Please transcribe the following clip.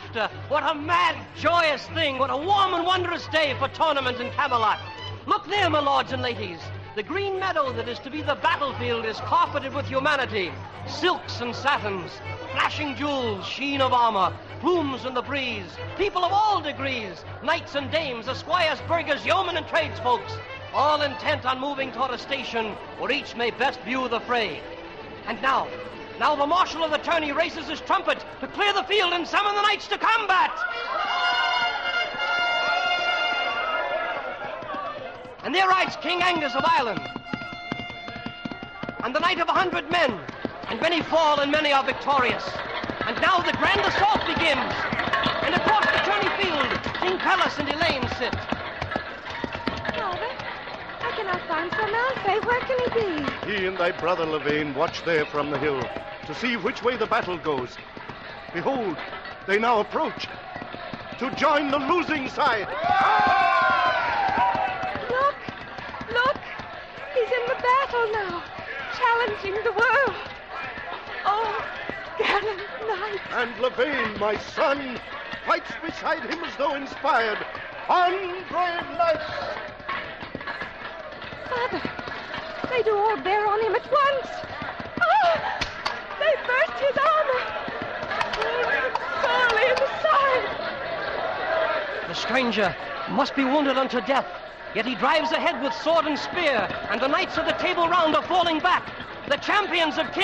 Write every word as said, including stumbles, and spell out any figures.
laughter. What a mad, joyous thing. What a warm and wondrous day for tournament in Camelot. Look there, my lords and ladies. The green meadow that is to be the battlefield is carpeted with humanity. Silks and satins, flashing jewels, sheen of armor, plumes in the breeze, people of all degrees, knights and dames, esquires, burghers, yeomen and tradesfolks, all intent on moving toward a station where each may best view the fray. And now, now the marshal of the tourney raises his trumpet to clear the field and summon the knights to combat. And there rides King Angus of Ireland, and the knight of a hundred men, and many fall and many are victorious. And now the grand assault begins, and across the tourney field, King Pellas and Elaine sit. Father, I cannot find Sir Malfay. Where can he be? He and thy brother Lavaine watch there from the hill to see which way the battle goes. Behold, they now approach to join the losing side. Look, look, he's in the battle now, challenging the world. Oh, gallant knight. And Lavaine, my son, fights beside him as though inspired. On, brave knights! Father, they do all bear on him at once. Oh, they burst his armor. Oh, sorely in the side. The stranger must be wounded unto death, yet he drives ahead with sword and spear, and the knights of the Table Round are falling back. The champions of King